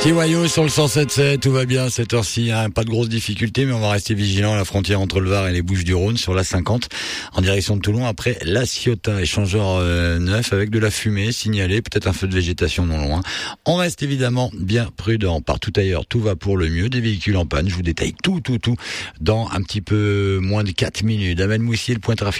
TYO sur le 107.7, tout va bien à cette heure-ci, hein, pas de grosses difficultés, mais on va rester vigilant à la frontière entre le Var et les Bouches-du-Rhône sur la 50 en direction de Toulon après La Ciotat, échangeur neuf avec de la fumée signalée, peut-être un feu de végétation non loin. On reste évidemment bien prudent, partout ailleurs tout va pour le mieux, des véhicules en panne, je vous détaille tout dans un petit peu moins de 4 minutes. Amel Moussier, le point trafic.